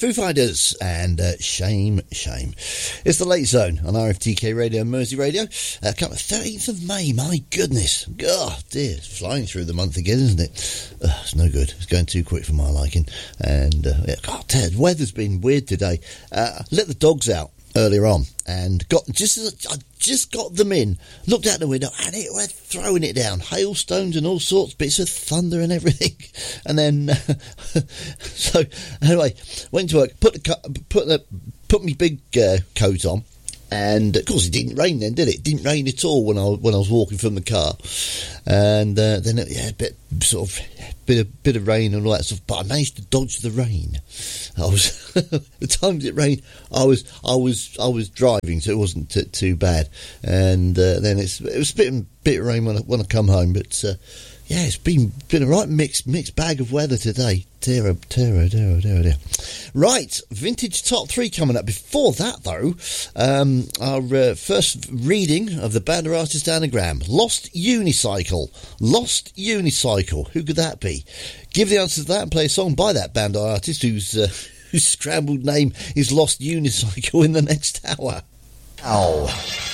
Foo Fighters and Shame, Shame. It's the Late Zone on RFTK Radio, Mersey Radio. Come 13th of May, my goodness. God, dear, it's flying through the month again, isn't it? It's no good. It's going too quick for my liking. And, God, the weather's been weird today. Let the dogs out earlier on and I just got them in, looked out the window and it was throwing it down, hailstones and all sorts, bits of thunder and everything. And then so anyway, went to work, put my big coat on, and of course it didn't rain then, did it? It didn't rain at all when I was walking from the car. And then a bit of rain and all that stuff, but I managed to dodge the rain. The times it rained, I was driving, so it wasn't too bad. And then it was a bit of rain when I come home, but it's been a right mixed bag of weather today. Dear. Right, vintage top 3 coming up. Before that, though, our first reading of the band or artist anagram, Lost Unicycle. Lost Unicycle. Who could that be? Give the answer to that and play a song by that band or artist whose scrambled name is Lost Unicycle in the next hour. Ow.